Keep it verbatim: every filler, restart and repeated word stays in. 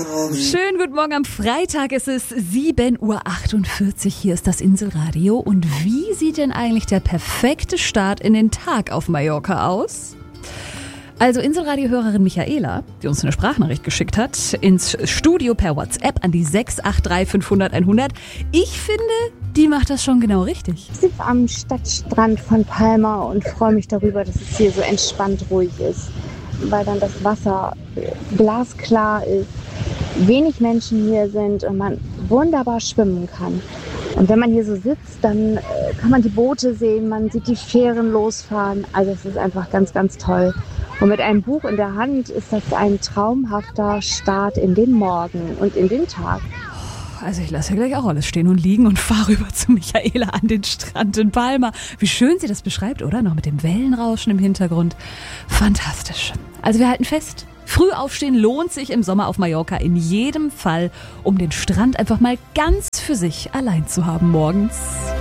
Schönen guten Morgen am Freitag. Es ist sieben Uhr achtundvierzig. Hier ist das Inselradio. Und wie sieht denn eigentlich der perfekte Start in den Tag auf Mallorca aus? Also Inselradio-Hörerin Michaela, die uns eine Sprachnachricht geschickt hat, ins Studio per WhatsApp an die sechs acht drei fünfhundert einhundert. Ich finde, die macht das schon genau richtig. Ich sitze am Stadtstrand von Palma und freue mich darüber, dass es hier so entspannt ruhig ist, weil dann das Wasser glasklar ist, wenig Menschen hier sind und man wunderbar schwimmen kann. Und wenn man hier so sitzt, dann kann man die Boote sehen, man sieht die Fähren losfahren. Also es ist einfach ganz, ganz toll. Und mit einem Buch in der Hand ist das ein traumhafter Start in den Morgen und in den Tag. Also ich lasse ja gleich auch alles stehen und liegen und fahre rüber zu Michaela an den Strand in Palma. Wie schön sie das beschreibt, oder? Noch mit dem Wellenrauschen im Hintergrund. Fantastisch. Also wir halten fest, früh aufstehen lohnt sich im Sommer auf Mallorca in jedem Fall, um den Strand einfach mal ganz für sich allein zu haben morgens.